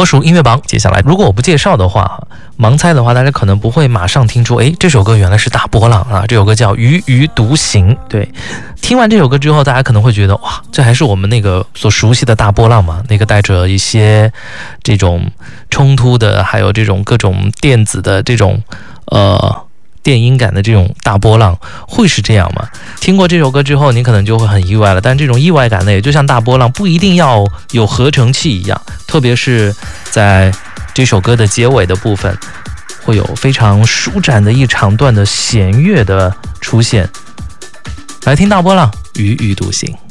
魔术音乐榜，接下来如果我不介绍的话，盲猜的话，大家可能不会马上听出，这首歌原来是大波浪啊！这首歌叫《鱼鱼独行》。对，听完这首歌之后，大家可能会觉得，哇，这还是我们那个所熟悉的大波浪嘛？那个带着一些这种冲突的，还有这种各种电子的这种电音感的这种大波浪，会是这样吗？听过这首歌之后，你可能就会很意外了。但这种意外感呢，也就像大波浪不一定要有合成器一样，特别是在这首歌的结尾的部分，会有非常舒展的一长段的弦乐的出现。来听大波浪，鱼鱼独行。